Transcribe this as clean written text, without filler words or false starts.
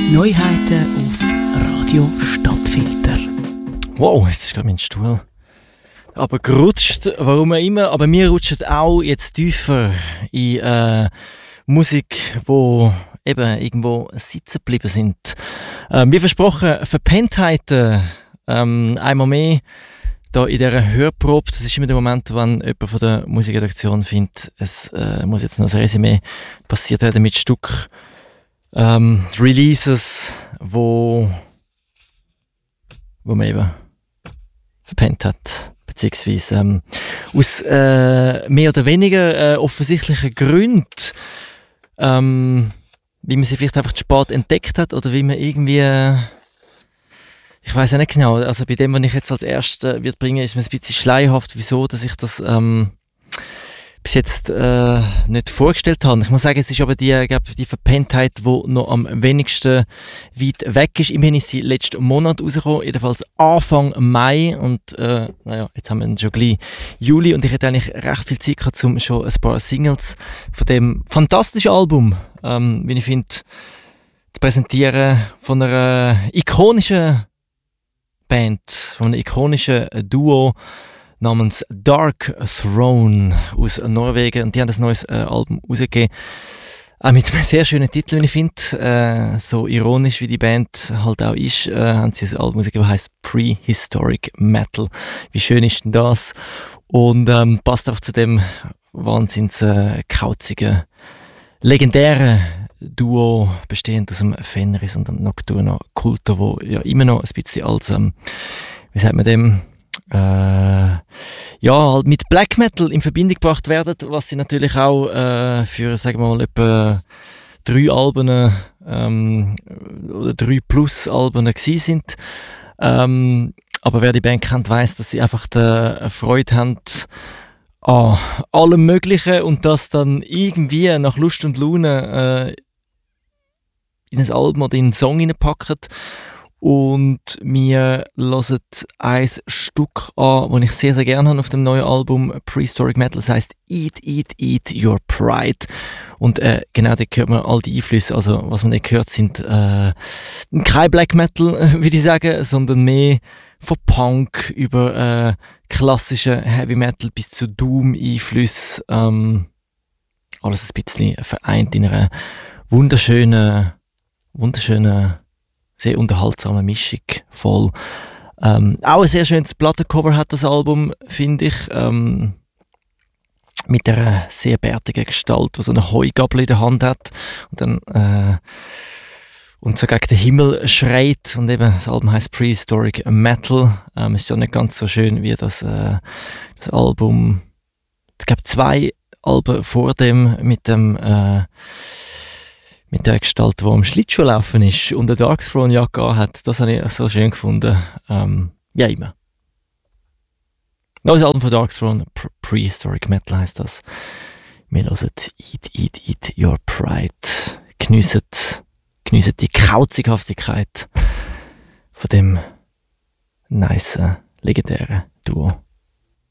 Neuheiten auf Radio Stadtfilter. Wow, jetzt ist gerade mein Stuhl aber gerutscht, warum auch immer. Aber wir rutschen auch jetzt tiefer in Musik, wo eben irgendwo sitzen geblieben sind. Wie versprochen, Verpenntheiten. Einmal mehr da in dieser Hörprobe. Das ist immer der Moment, wenn jemand von der Musikredaktion findet, es muss jetzt noch ein Resümee passiert werden mit Stück Releases, wo man eben verpennt hat. Beziehungsweise aus mehr oder weniger offensichtlichen Gründen, wie man sie vielleicht einfach zu spät entdeckt hat oder wie man irgendwie, ich weiß ja nicht genau, also bei dem, was ich jetzt als erstes wird bringen, ist mir ein bisschen schleierhaft, wieso, dass ich das bis jetzt nicht vorgestellt habe. Ich muss sagen, es ist aber die Verpenntheit, die noch am wenigsten weit weg ist. Immerhin ist sie letzten Monat rausgekommen, jedenfalls Anfang Mai und jetzt haben wir schon gleich Juli und ich hätte eigentlich recht viel Zeit gehabt, um schon ein paar Singles von dem fantastischen Album, wie ich finde, zu präsentieren, von einer ikonischen Band, von einem ikonischen Duo namens Dark Throne aus Norwegen. Und die haben ein neues Album rausgegeben. Auch mit einem sehr schönen Titel, wie ich finde. So ironisch wie die Band halt auch ist, haben sie ein Album rausgegeben, das heisst Prehistoric Metal. Wie schön ist denn das? Und passt einfach zu dem wahnsinns kauzigen, legendären Duo, bestehend aus dem Fenris und dem Nocturna Culto, wo ja immer noch ein bisschen als, wie sagt man dem, halt mit Black Metal in Verbindung gebracht werden, was sie natürlich auch für, sagen wir mal, etwa 3 Alben oder 3 plus Alben gewesen sind. Aber wer die Band kennt, weiss, dass sie einfach die Freude haben an allem Möglichen und das dann irgendwie nach Lust und Laune in ein Album oder in einen Song reinpacken. Und wir hören ein Stück an, das ich sehr, sehr gerne habe auf dem neuen Album Prehistoric Metal. Das heisst Eat, Eat, Eat Your Pride. Und genau, da hört man all die Einflüsse. Also was man nicht hört, sind kein Black Metal, würde ich sagen, sondern mehr von Punk über klassischen Heavy Metal bis zu Doom-Einflüsse. Alles ein bisschen vereint in einer wunderschönen, sehr unterhaltsame Mischung voll. Auch ein sehr schönes Plattencover hat das Album, finde ich. Mit einer sehr bärtigen Gestalt, die so eine Heugabel in der Hand hat und dann und so gegen den Himmel schreit. Und eben, das Album heisst Prehistoric Metal. Ist ja nicht ganz so schön wie das Album. Es gab 2 Alben vor dem mit der Gestalt, die am Schlittschuhlaufen ist und eine Dark Throne Jacke hat. Das habe ich so schön gefunden. Ja, immer. Neues Album von Dark Throne, Prehistoric Metal heisst das. Wir hören Eat, Eat, Eat Your Pride. Geniessen die Kauzighaftigkeit von dem nice, legendären Duo.